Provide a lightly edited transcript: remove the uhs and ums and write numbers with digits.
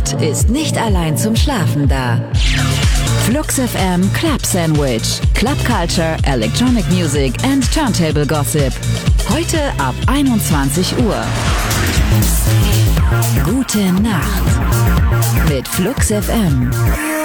Nacht ist nicht allein zum Schlafen da. Flux FM Club Sandwich. Club Culture, Electronic Music and Turntable Gossip. Heute ab 21 Uhr. Gute Nacht mit Flux FM.